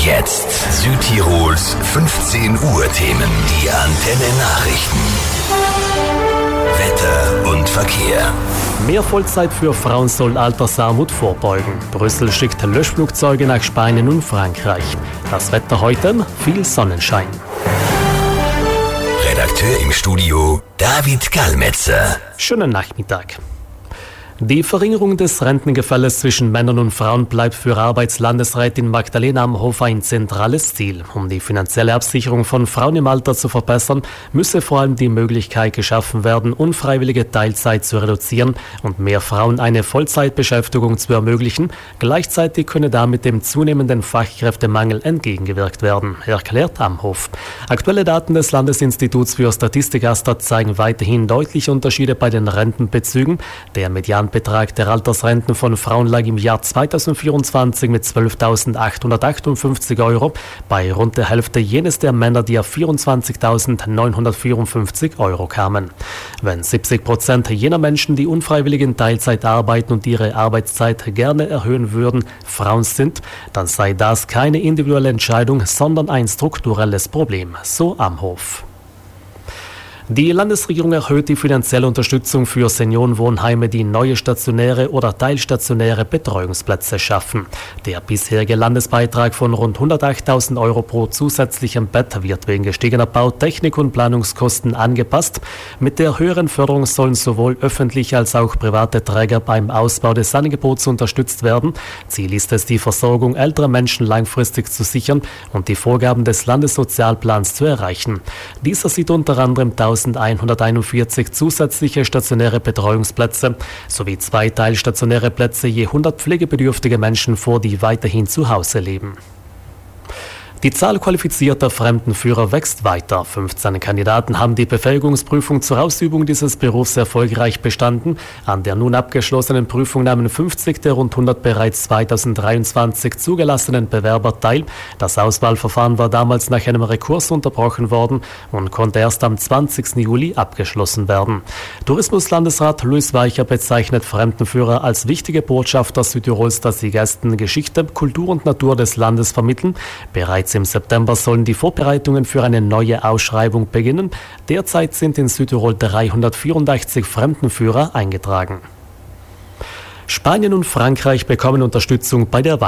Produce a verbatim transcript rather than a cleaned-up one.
Jetzt Südtirols fünfzehn Uhr Themen. Die Antenne Nachrichten. Wetter und Verkehr. Mehr Vollzeit für Frauen soll Altersarmut vorbeugen. Brüssel schickt Löschflugzeuge nach Spanien und Frankreich. Das Wetter heute? Viel Sonnenschein. Redakteur im Studio David Gallmetzer. Schönen Nachmittag. Die Verringerung des Rentengefälles zwischen Männern und Frauen bleibt für Arbeitslandesrätin Magdalena Amhof ein zentrales Ziel. Um die finanzielle Absicherung von Frauen im Alter zu verbessern, müsse vor allem die Möglichkeit geschaffen werden, unfreiwillige Teilzeit zu reduzieren und mehr Frauen eine Vollzeitbeschäftigung zu ermöglichen. Gleichzeitig könne damit dem zunehmenden Fachkräftemangel entgegengewirkt werden, erklärt Amhof. Aktuelle Daten des Landesinstituts für Statistik AStA zeigen weiterhin deutliche Unterschiede bei den Rentenbezügen. Der Median Betrag der Altersrenten von Frauen lag im Jahr zweitausendvierundzwanzig mit zwölftausendachthundertachtundfünfzig Euro, bei rund der Hälfte jenes der Männer, die auf vierundzwanzigtausendneunhundertvierundfünfzig Euro kamen. Wenn siebzig Prozent jener Menschen, die unfreiwillig in Teilzeit arbeiten und ihre Arbeitszeit gerne erhöhen würden, Frauen sind, dann sei das keine individuelle Entscheidung, sondern ein strukturelles Problem, so Amhof. Die Landesregierung erhöht die finanzielle Unterstützung für Seniorenwohnheime, die neue stationäre oder teilstationäre Betreuungsplätze schaffen. Der bisherige Landesbeitrag von rund hundertachttausend Euro pro zusätzlichem Bett wird wegen gestiegener Bau-, Technik- und Planungskosten angepasst. Mit der höheren Förderung sollen sowohl öffentliche als auch private Träger beim Ausbau des Angebots unterstützt werden. Ziel ist es, die Versorgung älterer Menschen langfristig zu sichern und die Vorgaben des Landessozialplans zu erreichen. Dieser sieht unter anderem eintausendeinhunderteinundvierzig zusätzliche stationäre Betreuungsplätze sowie zwei teilstationäre Plätze je hundert pflegebedürftige Menschen vor, die weiterhin zu Hause leben. Die Zahl qualifizierter Fremdenführer wächst weiter. fünfzehn Kandidaten haben die Befähigungsprüfung zur Ausübung dieses Berufs erfolgreich bestanden. An der nun abgeschlossenen Prüfung nahmen fünfzig der rund hundert bereits zweitausenddreiundzwanzig zugelassenen Bewerber teil. Das Auswahlverfahren war damals nach einem Rekurs unterbrochen worden und konnte erst am zwanzigsten Juli abgeschlossen werden. Tourismuslandesrat Luis Weicher bezeichnet Fremdenführer als wichtige Botschafter Südtirols, dass sie Gästen Geschichte, Kultur und Natur des Landes vermitteln. Bereits im September sollen die Vorbereitungen für eine neue Ausschreibung beginnen. Derzeit sind in Südtirol dreihundertvierundachtzig Fremdenführer eingetragen. Spanien und Frankreich bekommen Unterstützung bei der